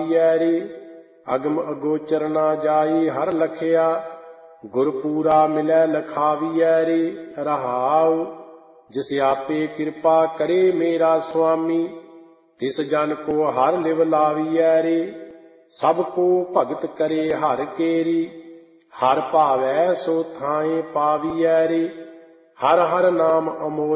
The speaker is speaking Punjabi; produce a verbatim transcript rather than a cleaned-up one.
ਪਾਵੀਐ ਰੇ। ਅਗਮ ਅਗੋਚਰ ਨਾ ਜਾਈ ਹਰ ਲਖਿਆ, ਗੁਰ ਪੂਰਾ ਮਿਲੈ ਲਖਾਵੀਐ ਰੇ। ਰਹਾਉ ਜਿਸ ਆਪੇ ਕਿਰਪਾ ਕਰੇ ਮੇਰਾ ਸੁਆਮੀ, ਤਿਸ ਜਨ ਕੋ ਹਰ ਲਿਵ ਲਾਵੀਐ ਰੇ। ਸਭ ਕੋ ਭਗਤ ਕਰੇ ਹਰ ਕੇਰੀ, ਹਰ ਭਾਵੈ ਸੋ ਥਾਏ ਪਾਵੀਐ ਰੇ। ਹਰ ਹਰ ਨਾਮ ਅਮੋਲ